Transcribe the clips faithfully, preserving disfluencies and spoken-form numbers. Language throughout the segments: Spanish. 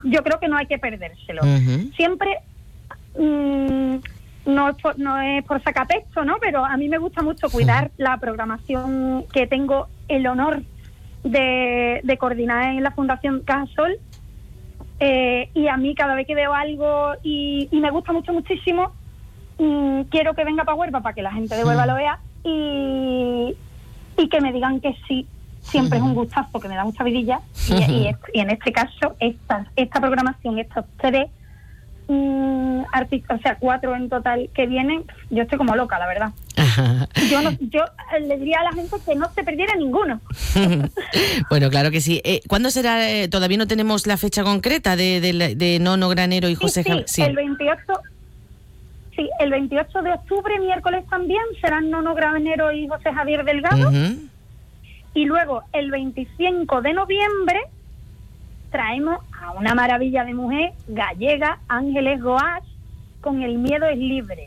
yo creo que no hay que perdérselo. Uh-huh. Siempre, mmm, no, es por, no es por sacar pecho, ¿no? Pero a mí me gusta mucho cuidar uh-huh. la programación que tengo el honor de, de coordinar en la Fundación Cajasol. Eh, y a mí cada vez que veo algo y, y me gusta mucho, muchísimo, mmm, quiero que venga para Huelva para que la gente de Huelva lo vea y, y que me digan que sí. Siempre uh-huh. es un gustazo, que me da mucha vidilla. Y, uh-huh. y, y en este caso, esta, esta programación, estos tres mmm, artistas, o sea, cuatro en total que vienen, yo estoy como loca, la verdad. Ajá. Yo no, yo le diría a la gente que no se perdiera ninguno. Bueno, claro que sí. Eh, ¿Cuándo será? Eh, todavía no tenemos la fecha concreta de, de, de Nono Granero y José sí, sí, Javier. Sí, el veintiocho. Sí, el veintiocho de octubre, miércoles también, serán Nono Granero y José Javier Delgado. Uh-huh. Y luego, el veinticinco de noviembre, traemos a una maravilla de mujer gallega, Ángeles Goaz, con El miedo es libre.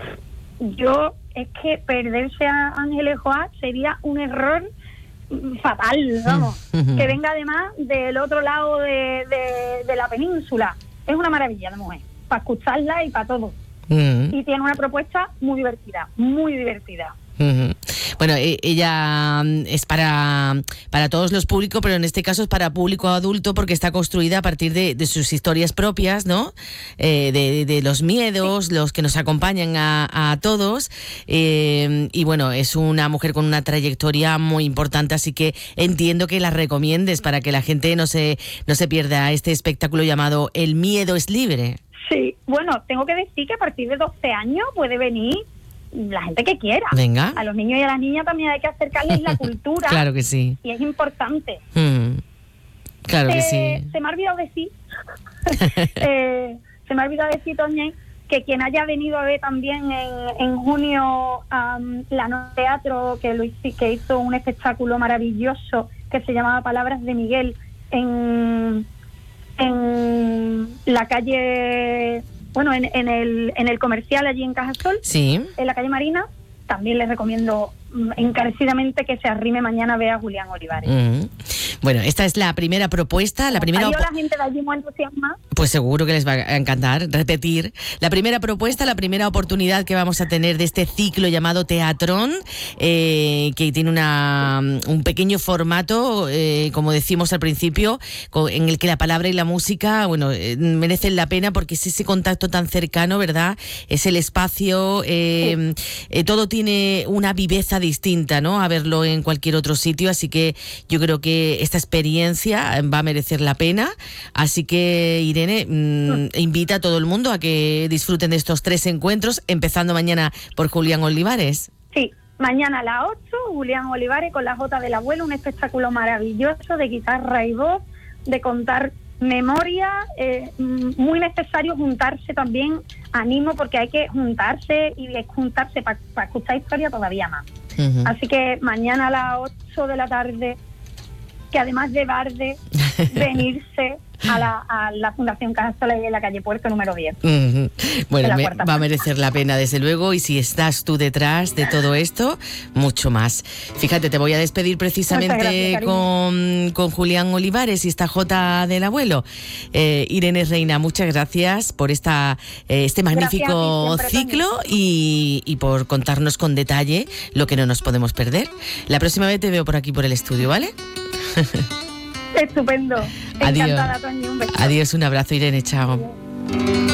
Yo, es que perderse a Ángeles Goaz sería un error fatal, vamos. Uh-huh. Que venga además del otro lado de, de, de la península. Es una maravilla de mujer, para escucharla y para todo. Uh-huh. Y tiene una propuesta muy divertida, muy divertida. Uh-huh. Bueno, ella es para, para todos los públicos, pero en este caso es para público adulto porque está construida a partir de, de sus historias propias, ¿no? Eh, de, de los miedos, sí. los que nos acompañan a, a todos. Eh, y bueno, es una mujer con una trayectoria muy importante, así que entiendo que la recomiendes para que la gente no se, no se pierda este espectáculo llamado El miedo es libre. Sí, bueno, tengo que decir que a partir de doce años puede venir la gente que quiera. Venga. A los niños y a las niñas también hay que acercarles la cultura. Claro que sí. Y es importante. Mm. Claro eh, que sí. Se me ha olvidado decir, eh, se me ha olvidado decir, Toña, que quien haya venido a ver también en, en junio um, la Noche Teatro, que, lo hizo, que hizo un espectáculo maravilloso que se llamaba Palabras de Miguel en, en la calle... Bueno, en, en el en el comercial allí en Cajasol, sí, en la calle Marina, también les recomiendo encarecidamente que se arrime mañana a ver a Julián Olivares. Uh-huh. Bueno, esta es la primera propuesta, la primera... Op- la gente de allí muy entusiasmada. Pues seguro que les va a encantar repetir. La primera propuesta, la primera oportunidad que vamos a tener de este ciclo llamado Teatrón, eh, que tiene una un pequeño formato, eh, como decimos al principio, en el que la palabra y la música, bueno, eh, merecen la pena porque es ese contacto tan cercano, ¿verdad? Es el espacio, eh, sí. eh, todo tiene una viveza distinta, ¿no? A verlo en cualquier otro sitio, así que yo creo que esta experiencia va a merecer la pena, así que Irene mmm, invita a todo el mundo a que disfruten de estos tres encuentros, empezando mañana por Julián Olivares. Sí, mañana a las ocho, Julián Olivares con la Jota del Abuelo, un espectáculo maravilloso de guitarra y voz, de contar memoria, eh, muy necesario juntarse también, animo porque hay que juntarse y juntarse para pa escuchar historia todavía más. Uh-huh. Así que mañana a las ocho de la tarde, que además de Barde, venirse a la, a la Fundación Cajasol en la calle Puerto número diez. Uh-huh. Bueno, me, va a merecer la pena, desde luego, y si estás tú detrás de todo esto, mucho más. Fíjate, te voy a despedir precisamente gracias, con, con Julián Olivares y esta Jota del Abuelo. Eh, Irene Reina, muchas gracias por esta eh, este magnífico siempre, ciclo y, y por contarnos con detalle lo que no nos podemos perder. La próxima vez te veo por aquí por el estudio, ¿vale? Estupendo. Adiós. Encantada, Toñi. Un beso. Adiós, un abrazo, Irene, chao. Adiós.